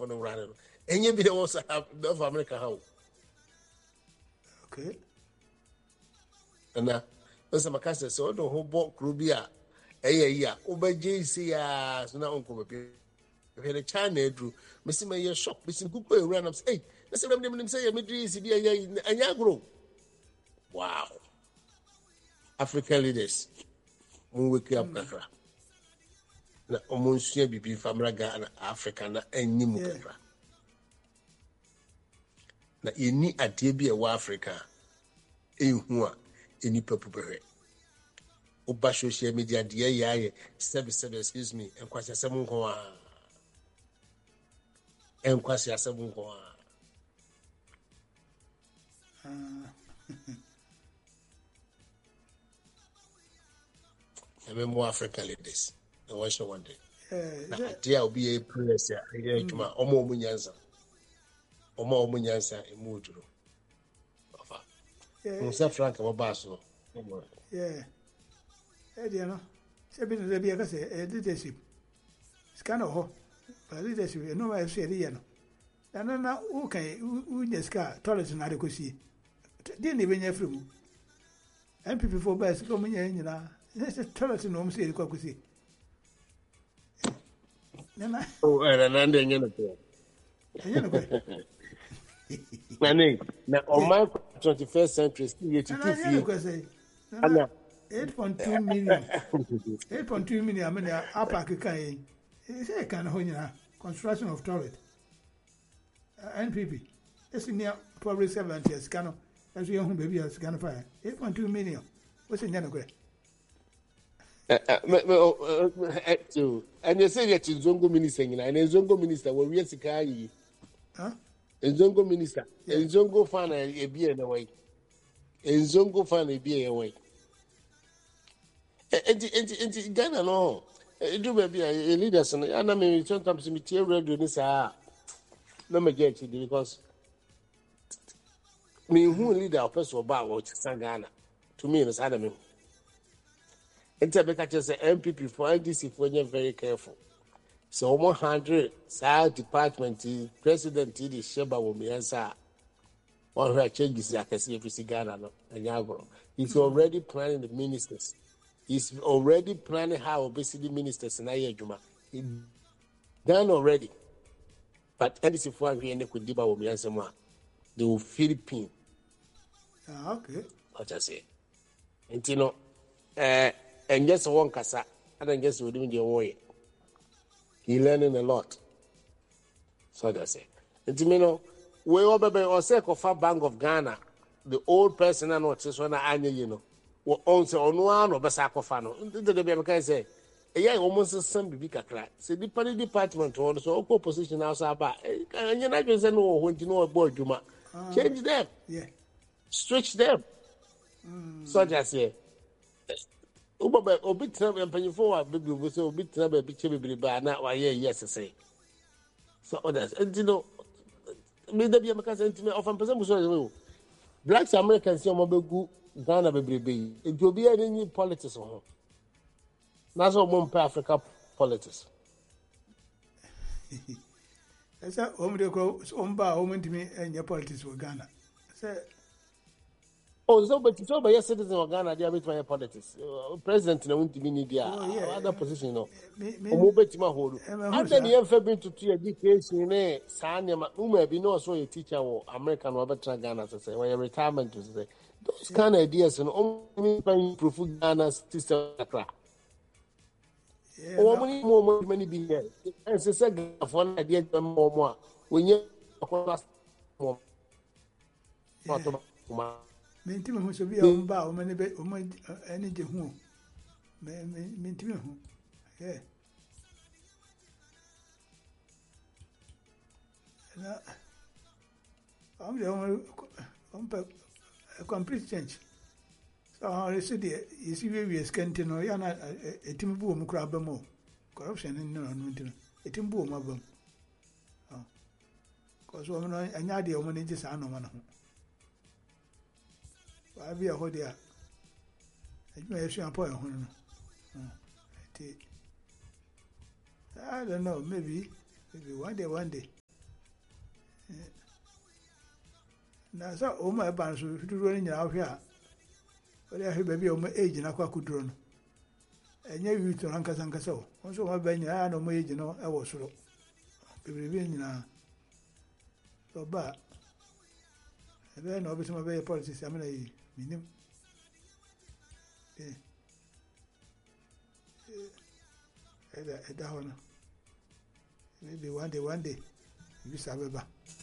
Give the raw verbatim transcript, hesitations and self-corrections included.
for no run. And you be the ones have North America how. Okay. And now, as a Macassa, so the whole book Rubia, a year, over J C S, now Uncle. If you had a China drew, Missy May shop, missing good boy run up, say, let's let them say, a midris, and Yagro. Wow. African leaders, we wake up, Kakra. Na omonsia bibi famra Ghana Africa na anyim kakra na yeni ade bi e wa Africa ehu a eni papu behwe oba social media de yaye seven seven excuse me enkwasi asem nko a enkwasi asem nko a eme mo African leaders I watch one day. Yeah, dear, will be a prayers. Yeah, to my Omo Munyanza. Omo Munyanza, a mood. Yeah, Frank, I'm a basso. Yeah, you know, Sabine, there be a leadership. It's kind of hot, but leadership, you know, I say, you know. And now, okay, who just got toilets and adequacy. Didn't even have room. And people for best coming in, you know, there's a toilet in home, say, the cockasy. Oh, and an ending. Now, on my twenty-first century, eight point two million. eight point two million. I mean, upper Kikai. It's a kind of construction of toilet. N P P. It's near probably seventy years. Cano, as your home baby has gone fire. eight point two million. What's in Yanagre? And you say that in Zongo minister, and in Zongo minister, where we are Sikai. Huh? In Zongo minister, in Zongo fan a beer in a way. In Zongo fan a beer away. And Ghana, no. Do be a leader, and I mean, sometimes material radio this are no majority because me who leader of person about what Ghana to me is Adam. And Tabeka say M P P for N D C for you very careful. So one hundred side department president the Sheba will be answer. One who changes I can see if you see Ghana and Yagro. He's already planning the ministers. He's already planning how obesity ministers in Ayajuma. He done already. But N D C for we end with Diba will be answer more. The Philippine. Ah, okay. What I say. And you know, uh and just one casa, I don't guess we're doing the way. He learning a lot. So that's it. And you know, we all be or say of Bank of Ghana, the old person and what is one anya, you know, what owns on one or Basakofano. The American say, a young almost the same big crack. Say the party department or so opposition outside. And you're not going to know when you know a boy, Juma. Change them. Yeah. Stretch them. So that's it. Uba obi tena empanyi fo wa baby go say obi tena ba bi che bibiri ba na wa ye yes say so others and you know me da bi amaka say ntime of person bu so blacks Americans say mo begu Ghana bibiri be enti obi ya ni politics ho na so mo mpa Africa politics esa o mo de ko o mba o mo ntime enya politics wo Ghana say oh, so but so but yes, citizen of Ghana, they are with my politics. Uh, president, no want to be needed. Other position, you know. Omo betima hold. And then you have been to two education, eh? Sanya, ume be no so a teacher or American or better Ghana to say, or retirement to say. Those kind of ideas, and only improve Ghana's system. Oh, many more many be here. As a second of one idea, more more. When you more. Mentime ho so bia omba o mane be o ma ene je hu me mentime ho eh na am de on pe a complete change so how is it is we we skente no ya na etim bu o mu kra ba mo corruption no no no etim bu o ma ba ah cause o no anya de o mane je sa no ma no I be a hodia. I may have a point. I don't know, maybe, maybe one day, one day. na so o ma ba so duro ni nyina hwe a o le hwe ba bi o ma age na kwa kuduro no enye wi to ranka sanka so on so ma ba nyina na o ma age no e wo soro bibiri bi nyina so ba ebe na obi so ma be politics amena yi minim eh eh eda eda hono maybe one day one day you sabeba